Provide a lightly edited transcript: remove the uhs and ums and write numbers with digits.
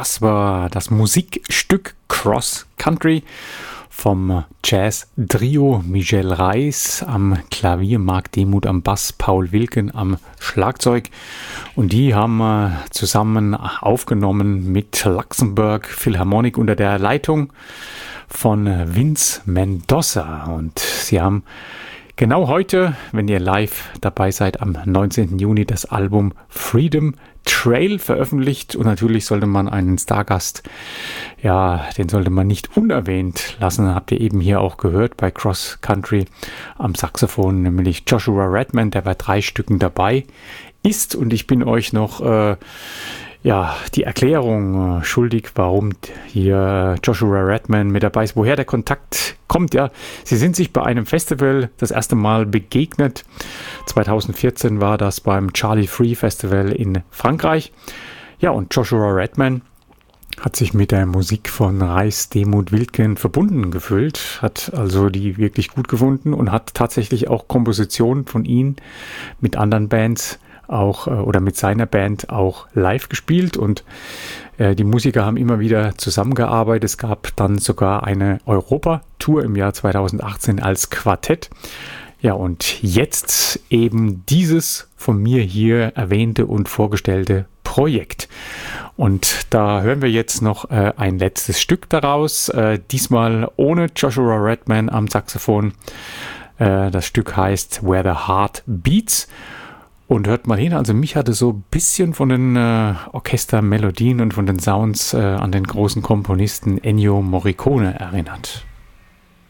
das war das Musikstück Cross Country vom Jazz-Trio Michel Reis am Klavier, Marc Demuth am Bass, Paul Wilken am Schlagzeug. Und die haben zusammen aufgenommen mit Luxembourg Philharmonic unter der Leitung von Vince Mendoza. Und sie haben genau heute, wenn ihr live dabei seid, am 19. Juni das Album Freedom Trail veröffentlicht. Und natürlich sollte man einen Stargast, den sollte man nicht unerwähnt lassen. Habt ihr eben hier auch gehört bei Cross Country am Saxophon, nämlich Joshua Redman, der bei 3 Stücken dabei ist. Und ich bin euch noch die Erklärung schuldig, warum hier Joshua Redman mit dabei ist, woher der Kontakt kommt. Ja, sie sind sich bei einem Festival das erste Mal begegnet. 2014 war das beim Charlie Free Festival in Frankreich. Ja, und Joshua Redman hat sich mit der Musik von Reis, Demuth, Wilken verbunden gefühlt, hat also die wirklich gut gefunden und hat tatsächlich auch Kompositionen von ihnen mit anderen Bands oder mit seiner Band auch live gespielt, und die Musiker haben immer wieder zusammengearbeitet. Es gab dann sogar eine Europa-Tour im Jahr 2018 als Quartett. Ja, und jetzt eben dieses von mir hier erwähnte und vorgestellte Projekt. Und da hören wir jetzt noch ein letztes Stück daraus, diesmal ohne Joshua Redman am Saxophon. Das Stück heißt Where the Heart Beats. Und hört mal hin, also mich hatte so ein bisschen von den Orchestermelodien und von den Sounds an den großen Komponisten Ennio Morricone erinnert.